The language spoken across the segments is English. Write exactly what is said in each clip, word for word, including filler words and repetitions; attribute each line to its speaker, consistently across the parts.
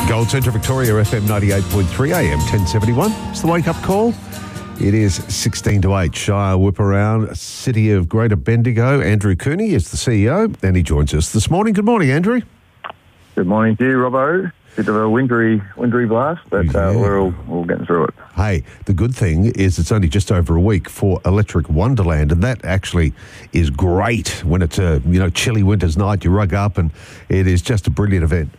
Speaker 1: Gold Centre Victoria, F M ninety-eight point three, A M ten seventy-one. It's the wake-up call. It is sixteen to eight. Shire Whip Around, City of Greater Bendigo. Andrew Cooney is the C E O, and he joins us this morning. Good morning, Andrew.
Speaker 2: Good morning to you, Robbo. Bit of a wintry, wintry blast, but
Speaker 1: yeah.
Speaker 2: uh, we're all, all getting through it.
Speaker 1: Hey, the good thing is it's only just over a week for Electric Wonderland, and that actually is great when it's a you know chilly winter's night. You rug up, and it is just a brilliant event.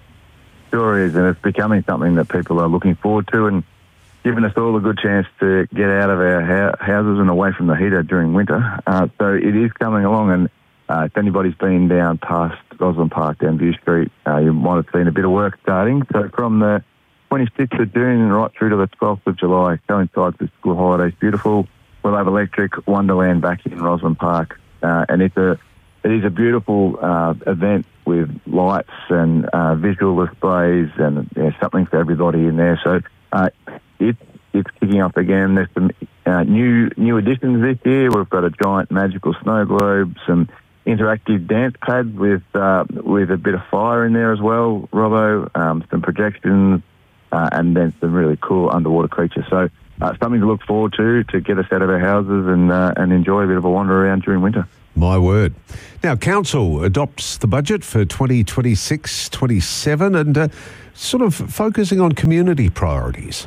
Speaker 2: Sure is, and it's becoming something that people are looking forward to, and giving us all a good chance to get out of our ha- houses and away from the heater during winter. Uh, so it is coming along, and uh, if anybody's been down past Roslyn Park down View Street, uh, you might have seen a bit of work starting. So from the twenty-sixth of June and right through to the twelfth of July, coincides with school holidays. Beautiful. We'll have Electric Wonderland back in Roslyn Park, uh, and it's a it is a beautiful uh, event with lights and uh, visual displays, and there's something for everybody in there. So uh, it, it's kicking off again. There's some uh, new new additions this year. We've got a giant magical snow globe, some interactive dance pads with uh, with a bit of fire in there as well, Robbo, um, some projections, uh, and then some really cool underwater creatures. So uh, something to look forward to to get us out of our houses and uh, and enjoy a bit of a wander around during winter.
Speaker 1: My word. Now, Council adopts the budget for twenty twenty-six twenty-seven and uh, sort of focusing on community priorities.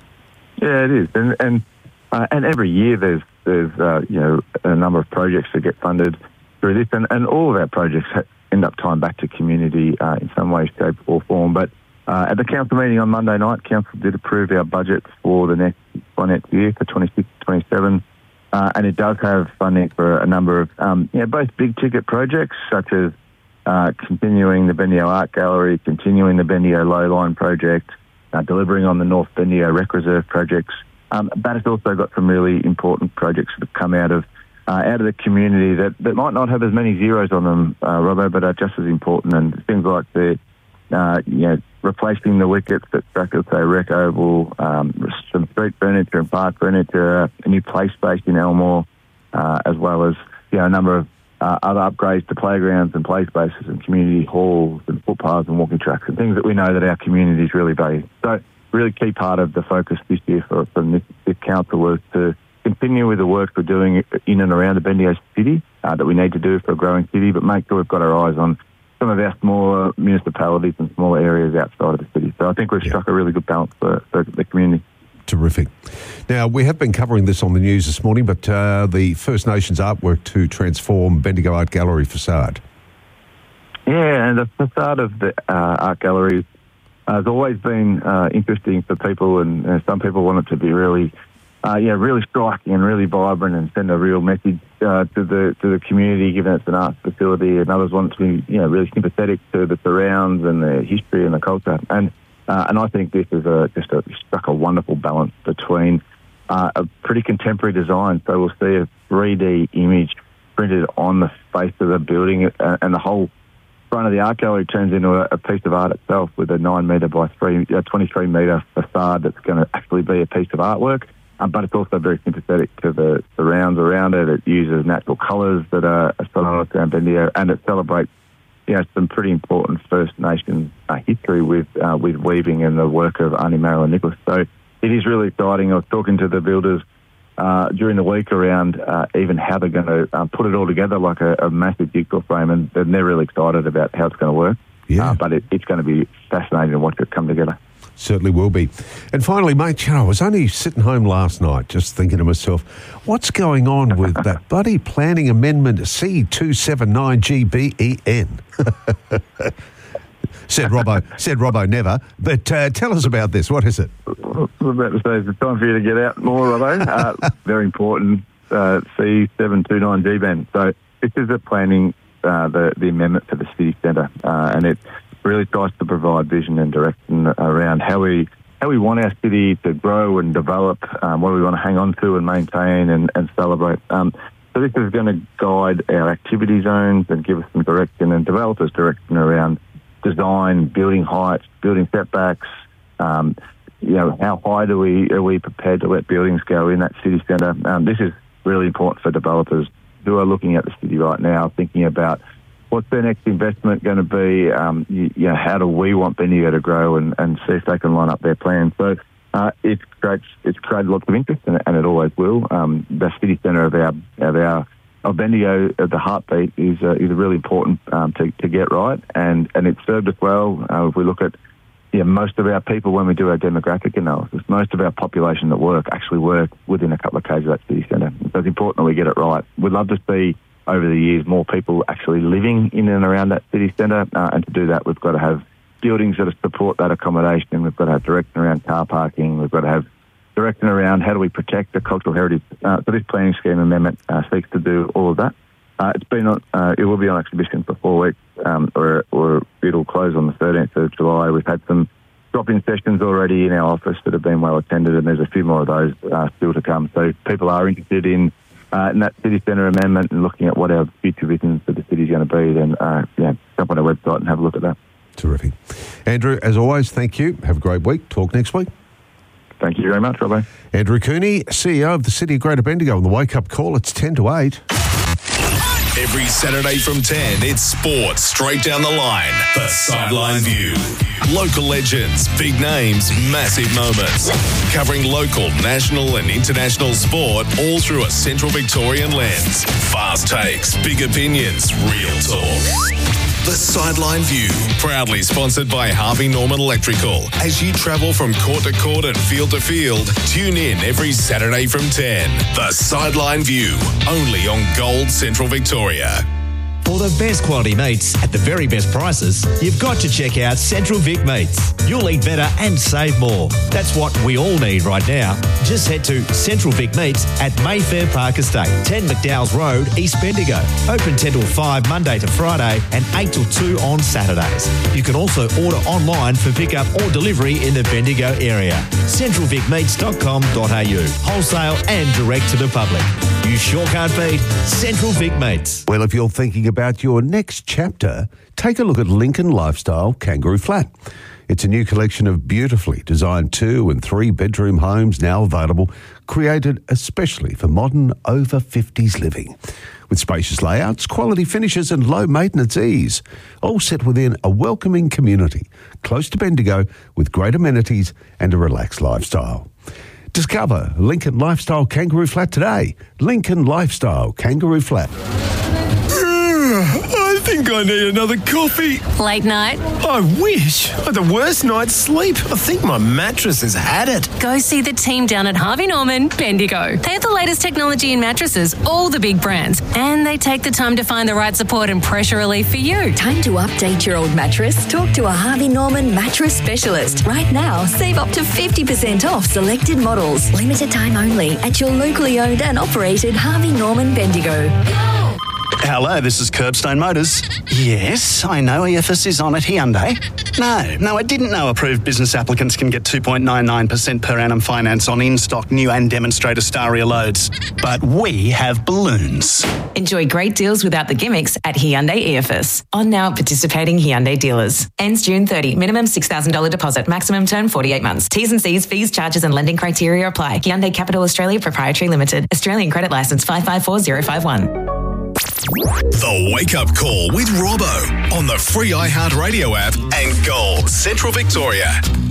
Speaker 2: Yeah, it is. And and, uh, and every year there's, there's uh, you know, a number of projects that get funded through this, and, and all of our projects end up tying back to community uh, in some way, shape or form. But uh, at the Council meeting on Monday night, Council did approve our budget for the next financial year for twenty-six twenty-seven. Uh, and it does have funding for a number of, um, you know, both big-ticket projects, such as uh, continuing the Bendigo Art Gallery, continuing the Bendigo Lowline project, uh, delivering on the North Bendigo Rec Reserve projects. Um, but it's also got some really important projects that have come out of uh, out of the community that, that might not have as many zeros on them, uh, Robbo, but are just as important. And things like the, uh, you know, replacing the wickets at Strackers Say Rec Oval, um, some street furniture and park furniture, a new play space in Elmore, uh, as well as you know a number of uh, other upgrades to playgrounds and play spaces and community halls and footpaths and walking tracks and things that we know that our communities really value. So, really key part of the focus this year for from this, this council was to continue with the work we're doing in and around the Bendigo city uh, that we need to do for a growing city, but make sure we've got our eyes on some of our smaller municipalities and smaller areas outside of the city. So I think we've yeah. struck a really good balance for, for the community.
Speaker 1: Terrific. Now, we have been covering this on the news this morning, but uh, the First Nations artwork to transform Bendigo Art Gallery facade.
Speaker 2: Yeah, and the facade of the uh, art gallery has always been uh, interesting for people, and uh, some people want it to be really Uh, yeah, really striking and really vibrant, and send a real message uh, to the to the community, given it's an arts facility. And others want it to be, you know, really sympathetic to the surrounds and the history and the culture. And uh, and I think this is a just a, struck a wonderful balance between uh, a pretty contemporary design. So we'll see a three D image printed on the face of the building, uh, and the whole front of the art gallery turns into a, a piece of art itself, with a nine metre by three, uh, twenty-three metre facade that's going to actually be a piece of artwork. Um, but it's also very sympathetic to the surrounds around it. It uses natural colours that are synonymous around Bendigo, and it celebrates, you know, some pretty important First Nations uh, history with uh, with weaving and the work of Auntie Marilyn Nicholas. So it is really exciting. I was talking to the builders uh, during the week around uh, even how they're going to uh, put it all together like a, a massive jigsaw frame, and they're really excited about how it's going to work.
Speaker 1: Yeah.
Speaker 2: Uh, but it, it's going to be fascinating to watch it come together.
Speaker 1: Certainly will be. And finally, mate, you know, I was only sitting home last night just thinking to myself, what's going on with that bloody Planning Amendment C two seventy-nine G B E N? said Robbo, said Robbo never. But uh, tell us about this. What is it?
Speaker 2: I was about to say, it's time for you to get out more, Robbo. Uh, very important, uh, C seven twenty-nine G B E N. So this is a planning, uh, the, the amendment for the city centre, uh, and it really tries to provide vision and direction around how we how we want our city to grow and develop, um, what we want to hang on to and maintain and, and celebrate. Um, so this is going to guide our activity zones and give us some direction, and developers direction around design, building heights, building setbacks. Um, you know, how high do we are we prepared to let buildings go in that city centre? Um, this is really important for developers who are looking at the city right now, thinking about what's their next investment going to be? Um, you, you know, how do we want Bendigo to grow, and, and see if they can line up their plans. So uh, it's great. It's created lots of interest, and, and it always will. Um, the city centre of our of our of Bendigo, uh, the heartbeat is uh, is really important um, to to get right, and and it's served us well. Uh, if we look at yeah, most of our people, when we do our demographic analysis, most of our population that work actually work within a couple of k's of that city centre. So it's important that we get it right. We'd love to see over the years more people actually living in and around that city centre, uh, and to do that we've got to have buildings that support that accommodation. We've got to have direction around car parking. We've got to have direction around how do we protect the cultural heritage. Uh, so this planning scheme amendment uh, seeks to do all of that. Uh, it's been on, uh, it will be on exhibition for four weeks, um, or, or it'll close on the thirteenth of July. We've had some drop-in sessions already in our office that have been well attended, and there's a few more of those uh, still to come. So people are interested in, uh, in that city centre amendment and looking at what our future vision for the city is going to be, then uh, yeah, jump on our website and have a look at that.
Speaker 1: Terrific. Andrew, as always, thank you. Have a great week. Talk next week.
Speaker 2: Thank you very much, Robbo.
Speaker 1: Andrew Cooney, C E O of the City of Greater Bendigo, on the Wake Up Call. It's ten to eight.
Speaker 3: Every Saturday from ten, it's sports straight down the line. The Sideline View. Local legends, big names, massive moments. Covering local, national and international sport all through a Central Victorian lens. Fast takes, big opinions, real talk. The Sideline View, proudly sponsored by Harvey Norman Electrical. As you travel from court to court and field to field, tune in every Saturday from ten. The Sideline View, only on Gold Central Victoria.
Speaker 4: For the best quality meats at the very best prices, you've got to check out Central Vic Meats. You'll eat better and save more. That's what we all need right now. Just head to Central Vic Meats at Mayfair Park Estate, ten McDowell's Road, East Bendigo. Open ten till five Monday to Friday and eight till two on Saturdays. You can also order online for pickup or delivery in the Bendigo area. central vic meats dot com dot a u. Wholesale and direct to the public. You sure can't beat Central Vic Meats.
Speaker 1: Well, if you're thinking about your next chapter, take a look at Lincoln Lifestyle Kangaroo Flat. It's a new collection of beautifully designed two and three bedroom homes now available, created especially for modern over fifties living. With spacious layouts, quality finishes and low maintenance ease, all set within a welcoming community, close to Bendigo with great amenities and a relaxed lifestyle. Discover Lincoln Lifestyle Kangaroo Flat today. Lincoln Lifestyle Kangaroo Flat.
Speaker 5: I think I need another coffee.
Speaker 6: Late night?
Speaker 5: I wish. I had the worst night's sleep. I think my mattress has had it.
Speaker 6: Go see the team down at Harvey Norman, Bendigo. They have the latest technology in mattresses, all the big brands, and they take the time to find the right support and pressure relief for you.
Speaker 7: Time to update your old mattress? Talk to a Harvey Norman mattress specialist. Right now, save up to fifty percent off selected models. Limited time only at your locally owned and operated Harvey Norman Bendigo.
Speaker 8: Hello, this is Curbstone Motors. Yes, I know E F S is on at Hyundai. No, no, I didn't know approved business applicants can get two point nine nine percent per annum finance on in-stock new and demonstrator Staria loads. But we have balloons.
Speaker 9: Enjoy great deals without the gimmicks at Hyundai E F S. On now at participating Hyundai dealers. Ends June thirtieth. Minimum six thousand dollars deposit. Maximum term forty-eight months. T's and C's, fees, charges and lending criteria apply. Hyundai Capital Australia Proprietary Limited. Australian credit licence five five four zero five one.
Speaker 3: The Wake Up Call with Robbo on the free iHeartRadio app and Gold Central Victoria.